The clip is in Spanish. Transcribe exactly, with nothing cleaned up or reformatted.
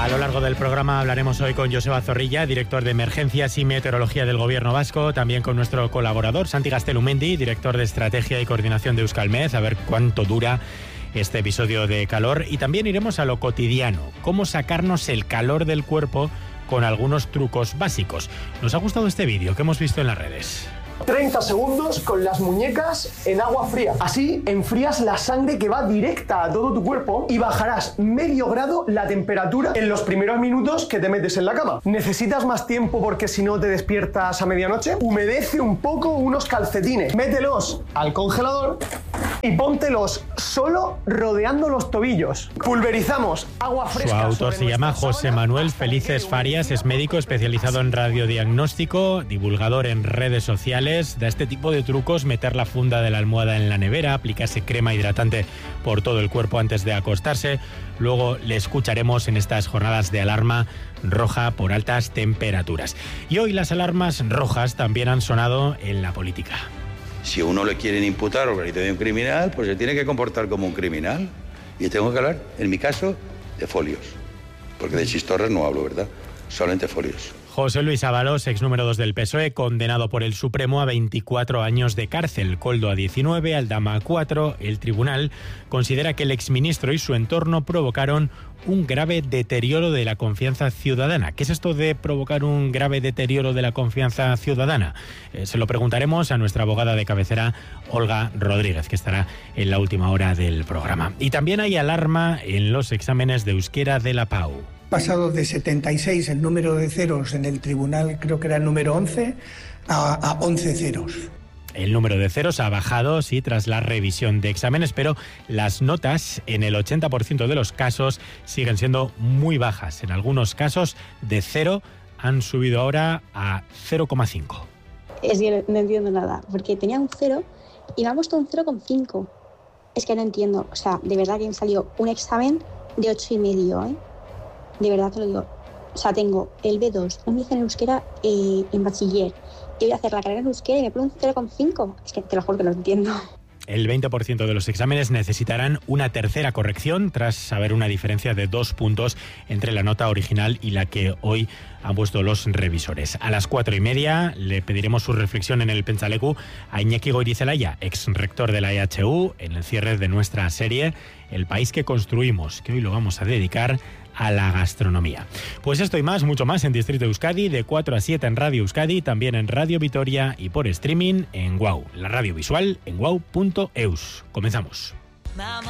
A lo largo del programa hablaremos hoy con Joseba Zorrilla, director de Emergencias y Meteorología del Gobierno Vasco, también con nuestro colaborador Santi Gaztelumendi, director de Estrategia y Coordinación de Euskalmet, a ver cuánto dura este episodio de calor. Y también iremos a lo cotidiano, cómo sacarnos el calor del cuerpo con algunos trucos básicos. Nos ha gustado este vídeo que hemos visto en las redes. treinta segundos con las muñecas en agua fría. Así enfrías la sangre que va directa a todo tu cuerpo y bajarás medio grado la temperatura en los primeros minutos que te metes en la cama. ¿Necesitas más tiempo porque si no te despiertas a medianoche? Humedece un poco unos calcetines, mételos al congelador y póntelos solo rodeando los tobillos. Pulverizamos agua fresca. Su autor se llama José Manuel Felices Farias, es médico especializado en radiodiagnóstico, divulgador en redes sociales. Da este tipo de trucos: meter la funda de la almohada en la nevera, aplicarse crema hidratante por todo el cuerpo antes de acostarse. Luego le escucharemos en estas jornadas de alarma roja por altas temperaturas. Y hoy las alarmas rojas también han sonado en la política. Si a uno le quieren imputar organización criminal, pues se tiene que comportar como un criminal. Y tengo que hablar, en mi caso, de folios. Porque de chistorras no hablo, ¿verdad? Solamente folios. José Luis Ábalos, ex número dos del P S O E, condenado por el Supremo a veinticuatro años de cárcel, Koldo a diecinueve, Aldama a cuatro. El tribunal considera que el exministro y su entorno provocaron un grave deterioro de la confianza ciudadana. ¿Qué es esto de provocar un grave deterioro de la confianza ciudadana? Eh, se lo preguntaremos a nuestra abogada de cabecera, Olga Rodríguez, que estará en la última hora del programa. Y también hay alarma en los exámenes de euskera de la P A U. Pasado de setenta y seis el número de ceros en el tribunal, creo que era el número once, a, a once ceros. El número de ceros ha bajado, sí, tras la revisión de exámenes, pero las notas en el ochenta por ciento de los casos siguen siendo muy bajas. En algunos casos de cero han subido ahora a cero coma cinco. Es que no entiendo nada, porque tenía un cero y me ha puesto un cero coma cinco. Es que no entiendo, o sea, de verdad que me salió un examen de ocho y medio, ¿eh? De verdad te lo digo. O sea, tengo el B dos, un diez en euskera eh, en bachiller. Y voy a hacer la carrera en euskera y me pone un cero coma cinco. Es que te lo juro que no entiendo. El veinte por ciento de los exámenes necesitarán una tercera corrección tras haber una diferencia de dos puntos entre la nota original y la que hoy han puesto los revisores. A las cuatro y media le pediremos su reflexión en el Pentsaleku a Iñaki Goirizelaya, ex rector de la E H U, en el cierre de nuestra serie El país que construimos, que hoy lo vamos a dedicar a la gastronomía. Pues esto y más, mucho más en Distrito Euskadi, de cuatro a siete en Radio Euskadi, también en Radio Vitoria y por streaming en Guau, la radio visual en guau punto eus. Comenzamos.